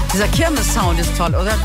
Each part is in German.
Dieser Kirmes-Sound ist toll, oder?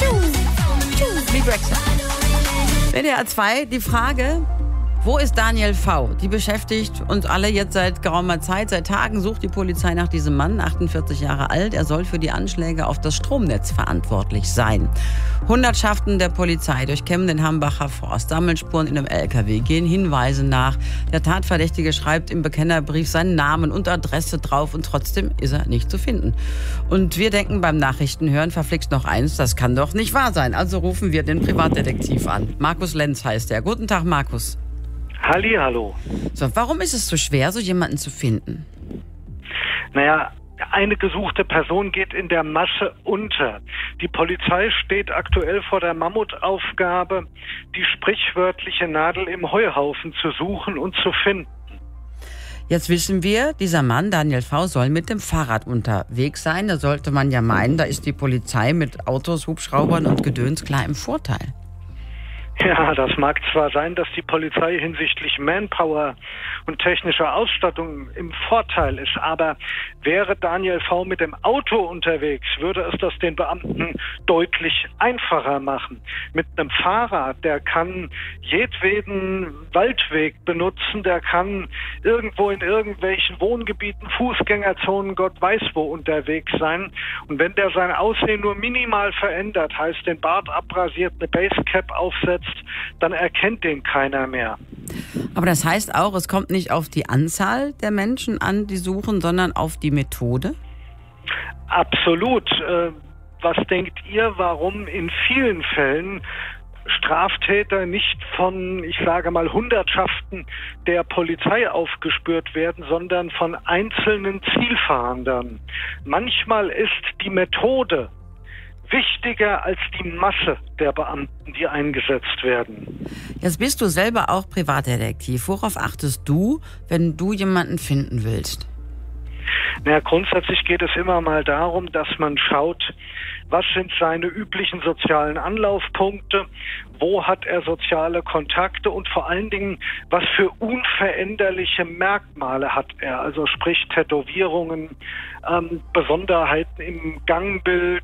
Wie Brexit. WDR 2, die Frage, wo ist Daniel V.? Die beschäftigt uns alle jetzt seit geraumer Zeit. Seit Tagen sucht die Polizei nach diesem Mann, 48 Jahre alt. Er soll für die Anschläge auf das Stromnetz verantwortlich sein. Hundertschaften der Polizei durchkämmen den Hambacher Forst, sammeln Spuren in einem LKW, gehen Hinweisen nach. Der Tatverdächtige schreibt im Bekennerbrief seinen Namen und Adresse drauf und trotzdem ist er nicht zu finden. Und wir denken beim Nachrichtenhören verflixt noch eins, das kann doch nicht wahr sein. Also rufen wir den Privatdetektiv an. Markus Lenz heißt er. Guten Tag, Markus. Hallihallo. So, warum ist es so schwer, so jemanden zu finden? Naja, eine gesuchte Person geht in der Masse unter. Die Polizei steht aktuell vor der Mammutaufgabe, die sprichwörtliche Nadel im Heuhaufen zu suchen und zu finden. Jetzt wissen wir, dieser Mann, Daniel V., soll mit dem Fahrrad unterwegs sein. Da sollte man ja meinen, da ist die Polizei mit Autos, Hubschraubern und Gedöns klar im Vorteil. Ja, das mag zwar sein, dass die Polizei hinsichtlich Manpower und technischer Ausstattung im Vorteil ist, aber wäre Daniel V. mit dem Auto unterwegs, würde es das den Beamten deutlich einfacher machen. Mit einem Fahrrad, der kann jedweden Waldweg benutzen, der kann irgendwo in irgendwelchen Wohngebieten, Fußgängerzonen, Gott weiß wo unterwegs sein. Und wenn der sein Aussehen nur minimal verändert, heißt den Bart abrasiert, eine Basecap aufsetzt, dann erkennt den keiner mehr. Aber das heißt auch, es kommt nicht auf die Anzahl der Menschen an, die suchen, sondern auf die Methode? Absolut. Was denkt ihr, warum in vielen Fällen Straftäter nicht von, ich sage mal, Hundertschaften der Polizei aufgespürt werden, sondern von einzelnen Zielfahndern? Manchmal ist die Methode wichtiger als die Masse der Beamten, die eingesetzt werden. Jetzt bist du selber auch Privatdetektiv. Worauf achtest du, wenn du jemanden finden willst? Naja, grundsätzlich geht es immer mal darum, dass man schaut, was sind seine üblichen sozialen Anlaufpunkte, wo hat er soziale Kontakte und vor allen Dingen, was für unveränderliche Merkmale hat er, also sprich Tätowierungen, Besonderheiten im Gangbild,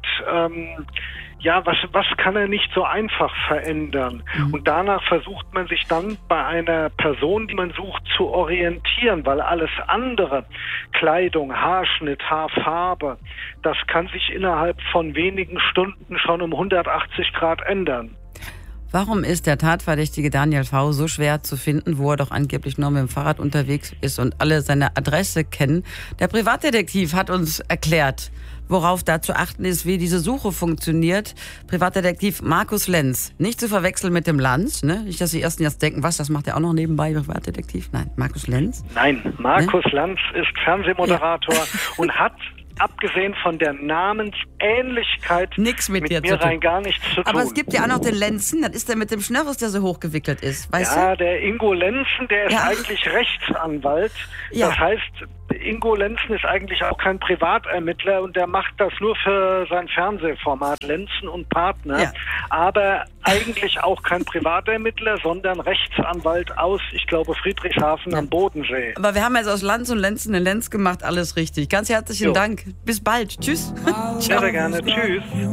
was kann er nicht so einfach verändern? Und danach versucht man sich dann bei einer Person, die man sucht, zu orientieren, weil alles andere, Kleidung, Haarschnitt, Haarfarbe, das kann sich innerhalb von wenigen Stunden schon um 180 Grad ändern. Warum ist der Tatverdächtige Daniel V. so schwer zu finden, wo er doch angeblich nur mit dem Fahrrad unterwegs ist und alle seine Adresse kennen? Der Privatdetektiv hat uns erklärt, worauf da zu achten ist, wie diese Suche funktioniert. Privatdetektiv Markus Lenz. Nicht zu verwechseln mit dem Lanz, ne? Nicht, dass die Ersten jetzt denken, was, das macht er auch noch nebenbei, Privatdetektiv? Nein, Markus Lenz. Nein, Markus Lanz ist Fernsehmoderator und hat, abgesehen von der Namensähnlichkeit, nichts mit dir mir rein gar nichts zu tun. Aber es gibt ja auch noch den Lenzen, das ist der mit dem Schnörres, der so hochgewickelt ist, weißt du? Ja, der Ingo Lenzen, der ist eigentlich Rechtsanwalt. Ja. Das heißt, Ingo Lenzen ist eigentlich auch kein Privatermittler und der macht das nur für sein Fernsehformat Lenzen und Partner. Ja. Aber eigentlich auch kein Privatermittler, sondern Rechtsanwalt aus, ich glaube, Friedrichshafen am Bodensee. Aber wir haben jetzt aus Lanz und Lenzen einen Lenz gemacht, alles richtig. Ganz herzlichen Dank. Bis bald. Tschüss. Sehr gerne. Tschüss.